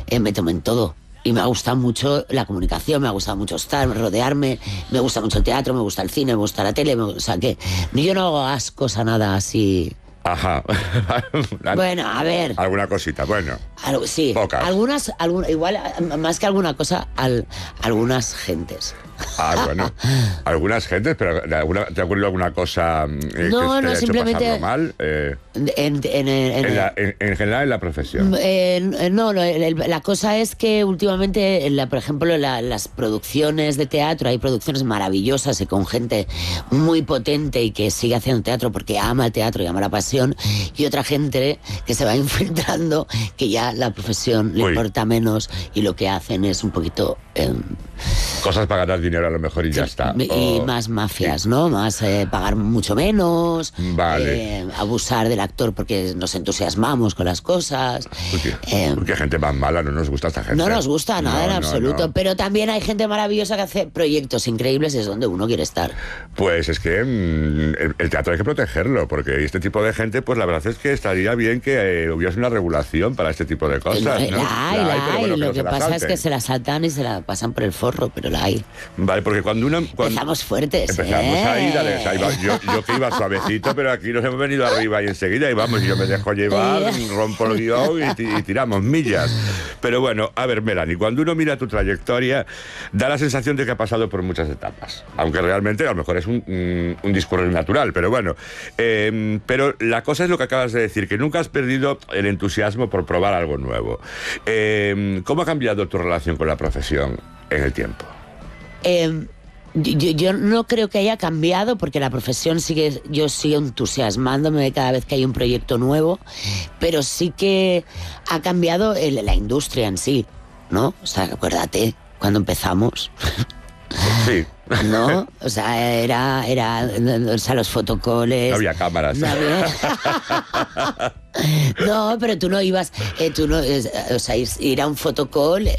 me tomo en todo. Y me ha gustado mucho la comunicación, me ha gustado mucho estar, rodearme, me gusta mucho el teatro, me gusta el cine, me gusta la tele, o sea que yo no hago ascos a nada así. Ajá. Bueno, a ver. Alguna cosita, bueno. Sí, pocas. Igual, más que alguna cosa, algunas gentes. Bueno, algunas gentes, pero ¿te ha ocurrido alguna cosa que te haya simplemente hecho pasarlo mal? En general en la profesión. No, la cosa es que últimamente, por ejemplo, las producciones de teatro, hay producciones maravillosas y con gente muy potente y que sigue haciendo teatro porque ama el teatro y ama la pasión, y otra gente que se va infiltrando, que ya la profesión le importa menos y lo que hacen es un poquito... cosas para ganar dinero a lo mejor y ya está. Y más mafias, ¿no? Más pagar mucho menos, vale. Abusar del actor porque nos entusiasmamos con las cosas. Porque gente más mala, no nos gusta esta gente. No nos gusta nada en absoluto, no. Pero también hay gente maravillosa que hace proyectos increíbles y es donde uno quiere estar. Pues es que el teatro hay que protegerlo, porque este tipo de gente, pues la verdad es que estaría bien que hubiese una regulación para este tipo de cosas, ¿no? La hay. Lo que pasa es que se la saltan y se la pasan por el forro, pero la hay. Vale, porque cuando empezamos fuertes. Empezamos ahí, dale, o sea, yo que iba suavecito, pero aquí nos hemos venido arriba y enseguida y vamos, yo me dejo llevar, rompo el guión y tiramos millas. Pero bueno, a ver, Melanie, cuando uno mira tu trayectoria, da la sensación de que ha pasado por muchas etapas, aunque realmente a lo mejor es un discurrir natural, pero bueno. Pero la cosa es lo que acabas de decir, que nunca has perdido el entusiasmo por probar algo nuevo. ¿Cómo ha cambiado tu relación con la profesión en el tiempo? Yo no creo que haya cambiado porque la profesión yo sigo entusiasmándome cada vez que hay un proyecto nuevo, pero sí que ha cambiado la industria en sí, ¿no? O sea, acuérdate, cuando empezamos... Sí. ¿No? O sea, o sea, los fotocoles... No había cámaras. No había... No, pero tú no ibas, o sea, ir a un fotocall,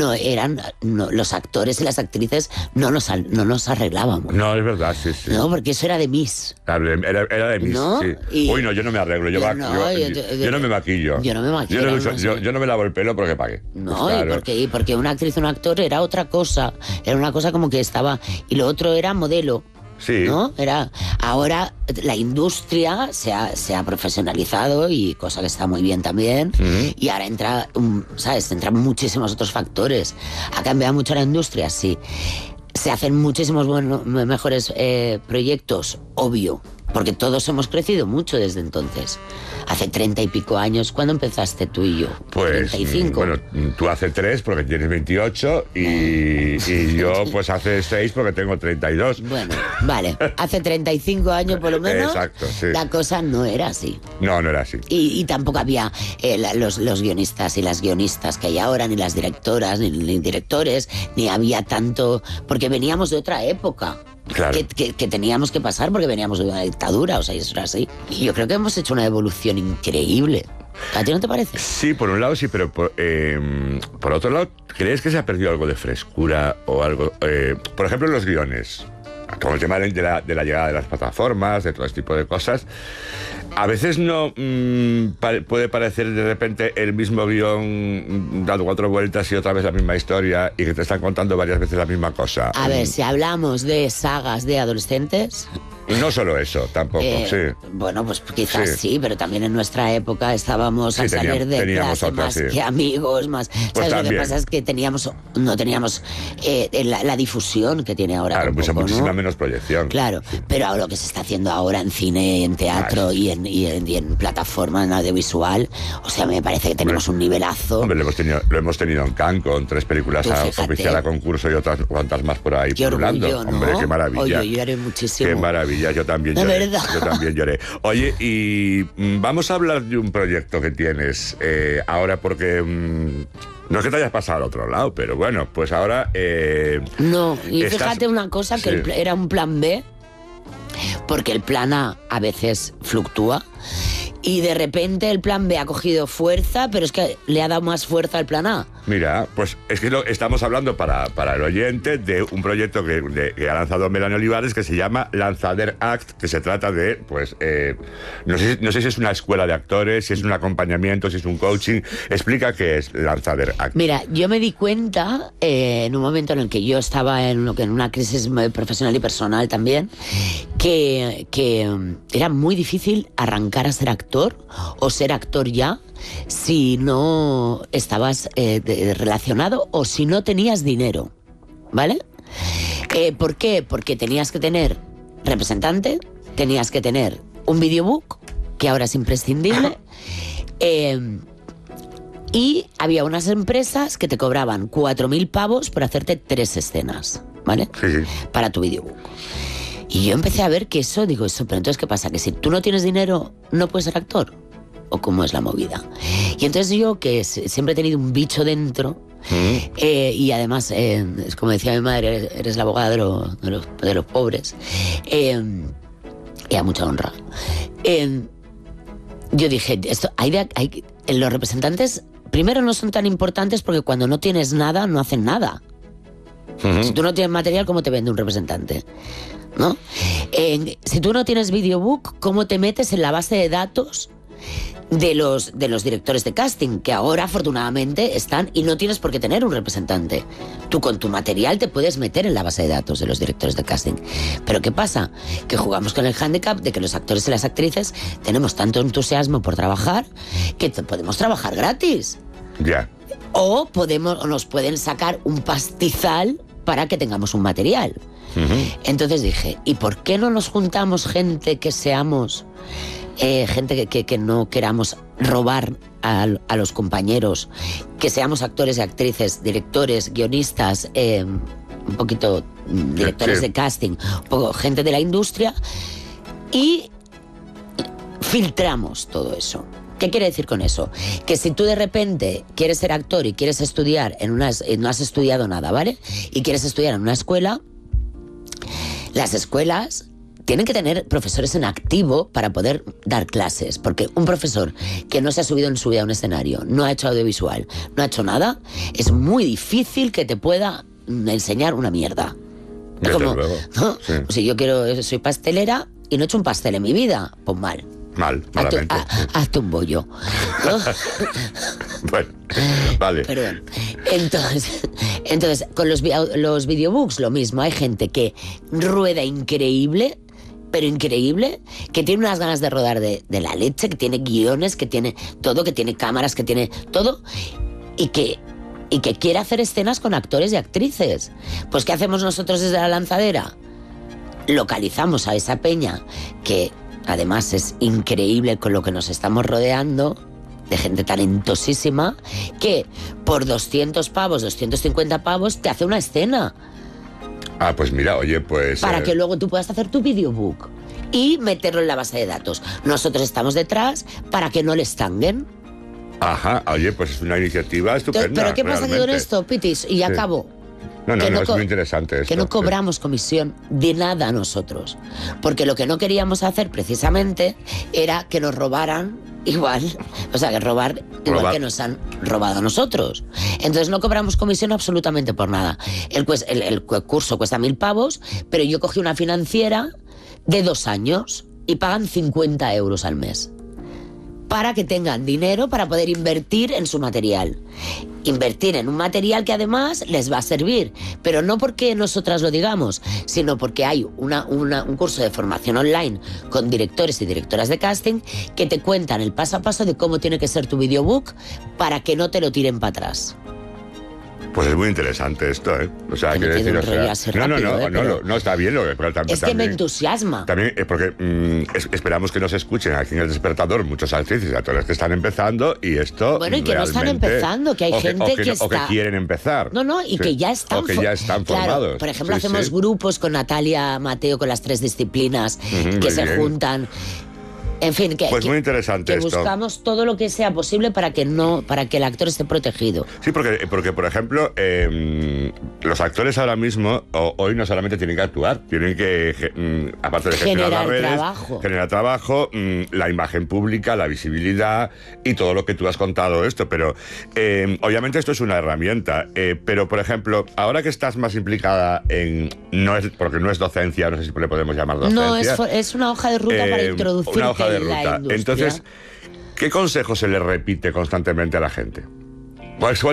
los actores y las actrices no nos arreglábamos. No, es verdad, sí. No, porque eso era de Miss. Era de Miss, ¿no? Sí. Uy, no, yo no me arreglo, yo no me maquillo. Yo no me maquillo. Yo no me lavo el pelo porque pague. No, pues claro. porque una actriz o un actor era otra cosa. Era una cosa como que estaba... Y lo otro era modelo. Sí. ¿No? Ahora la industria se ha profesionalizado y cosa que está muy bien también. Y ahora entran muchísimos otros factores. ¿Ha cambiado mucho la industria? Sí. Se hacen muchísimos mejores proyectos, obvio, porque todos hemos crecido mucho desde entonces. Hace 30 y pico años, ¿cuándo empezaste tú y yo? Pues, 35. Bueno, tú hace 3 porque tienes 28 y yo pues hace 6 porque tengo 32. Bueno, vale. Hace 35 años por lo menos. Exacto, sí. La cosa no era así. No era así. Y tampoco había los guionistas y las guionistas que hay ahora, ni las directoras, ni directores, ni había tanto... Porque veníamos de otra época. Claro. Que teníamos que pasar porque veníamos de una dictadura, o sea, eso era así. Y yo creo que hemos hecho una evolución increíble. ¿A ti no te parece? Sí, por un lado sí, pero por otro lado, ¿crees que se ha perdido algo de frescura o algo? Por ejemplo, en los guiones, como el tema de la llegada de las plataformas, de todo este tipo de cosas, a veces no puede parecer de repente el mismo guión dando 4 vueltas y otra vez la misma historia y que te están contando varias veces la misma cosa. A ver, si hablamos de sagas de adolescentes... No solo eso, tampoco, sí. Bueno, pues quizás sí, pero también en nuestra época estábamos a salir de clase más que amigos, más... Pues ¿sabes? Lo que pasa es que no teníamos la difusión que tiene ahora. Claro, tampoco, muchísima ¿no? menos proyección. Claro, pero ahora lo que se está haciendo ahora en cine, en teatro y en plataforma, en audiovisual, o sea, me parece que tenemos un nivelazo. Hombre, lo hemos tenido en Cannes con 3 películas oficial a concurso y otras cuantas más por ahí. Qué orgullo, ¿no? Hombre, qué maravilla. Oye, yo lloré muchísimo. Qué maravilla. Yo también lloré. Yo también lloré. Oye, y vamos a hablar de un proyecto que tienes ahora porque... no es que te hayas pasado al otro lado, pero bueno, pues ahora... no, y fíjate una cosa, que era un plan B, porque el plan A veces fluctúa, Y de repente el plan B ha cogido fuerza, pero es que le ha dado más fuerza al plan A. Mira, pues es que estamos hablando para el oyente de un proyecto que ha lanzado Melanie Olivares que se llama Lanzader Act, que se trata de, pues, no sé si es una escuela de actores, si es un acompañamiento, si es un coaching. Explica qué es Lanzader Act. Mira, yo me di cuenta en un momento en el que yo estaba en una crisis profesional y personal también, que era muy difícil arrancar a ser actor o ser actor ya si no estabas relacionado o si no tenías dinero, ¿vale? ¿Por qué? Porque tenías que tener representante, tenías que tener un videobook, que ahora es imprescindible, y había unas empresas que te cobraban 4.000 pavos por hacerte 3 escenas, ¿vale? Sí. Para tu videobook. Y yo empecé a ver que digo, pero entonces ¿qué pasa? ¿Que si tú no tienes dinero no puedes ser actor? ¿O cómo es la movida? Y entonces yo, que siempre he tenido un bicho dentro, y además, es como decía mi madre, eres la abogada de los pobres, y a mucha honra. Yo dije, los representantes, primero no son tan importantes porque cuando no tienes nada, no hacen nada. Si tú no tienes material, ¿cómo te vende un representante? ¿No? Si tú no tienes videobook, ¿cómo te metes en la base de datos de los directores de casting, que ahora afortunadamente están, y no tienes por qué tener un representante? Tú con tu material te puedes meter en la base de datos de los directores de casting. Pero ¿qué pasa? Que jugamos con el hándicap de que los actores y las actrices tenemos tanto entusiasmo por trabajar que podemos trabajar gratis. Ya. O nos pueden sacar un pastizal para que tengamos un material. Entonces dije, ¿y por qué no nos juntamos gente que seamos... gente que no queramos robar a los compañeros, que seamos actores y actrices, directores, guionistas, un poquito directores de casting, un poco gente de la industria, y filtramos todo eso? ¿Qué quiere decir con eso? Que si tú de repente quieres ser actor y quieres estudiar no has estudiado nada, ¿vale? Y quieres estudiar en una escuela, las escuelas tienen que tener profesores en activo para poder dar clases, porque un profesor que no se ha subido en su vida a un escenario, no ha hecho audiovisual, no ha hecho nada, es muy difícil que te pueda enseñar una mierda. Es como, ¿no? Sí. Si yo soy pastelera y no he hecho un pastel en mi vida, pues malamente. Hazte un bollo, ¿no? Bueno, vale. Perdón. Entonces, con los videobooks lo mismo. Hay gente que rueda increíble, pero increíble, que tiene unas ganas de rodar de la leche, que tiene guiones, que tiene todo, que tiene cámaras, que tiene todo, y que quiere hacer escenas con actores y actrices. Pues ¿qué hacemos nosotros desde la lanzadera? Localizamos a esa peña, que además es increíble con lo que nos estamos rodeando, de gente talentosísima, que por 200 pavos, 250 pavos, te hace una escena. Ah, pues mira, oye, pues... Para que luego tú puedas hacer tu videobook y meterlo en la base de datos. Nosotros estamos detrás para que no les tanguen. Ajá, oye, pues es una iniciativa estupenda. Pero ¿qué pasa realmente con esto, Pitis? Y ya acabo. No, es muy interesante esto. Que no cobramos comisión de nada nosotros. Porque lo que no queríamos hacer precisamente era que nos robaran igual. O sea, que robar igual que nos han robado a nosotros. Entonces no cobramos comisión absolutamente por nada. El curso cuesta 1.000 pavos, pero yo cogí una financiera de 2 años y pagan 50 euros al mes, para que tengan dinero para poder invertir en su material. Invertir en un material que además les va a servir, pero no porque nosotras lo digamos, sino porque hay un curso de formación online con directores y directoras de casting que te cuentan el paso a paso de cómo tiene que ser tu videobook para que no te lo tiren para atrás. Pues es muy interesante esto, ¿eh? O sea, quiero decir, no, está bien, pero es que me entusiasma. También es porque esperamos que nos escuchen aquí en El Despertador muchas actrices y actores que están empezando, y esto. Bueno, y que no están empezando, que hay gente que está. O que quieren empezar. Que ya están. O que ya están formados. Claro, por ejemplo, hacemos grupos con Natalia Mateo, con las 3 disciplinas, que se juntan. En fin, pues muy interesante que esto. Buscamos todo lo que sea posible para que el actor esté protegido. Sí, porque por ejemplo, los actores ahora mismo, hoy no solamente tienen que actuar, tienen que, aparte de gestionar las redes, generar trabajo, la imagen pública, la visibilidad y todo lo que tú has contado esto. Pero obviamente esto es una herramienta. Pero, por ejemplo, ahora que estás más implicada porque no es docencia, no sé si le podemos llamar docencia. No, es una hoja de ruta para introducirte una hoja de ruta. En la industria. Entonces, ¿qué consejo se le repite constantemente a la gente? ¿Cuál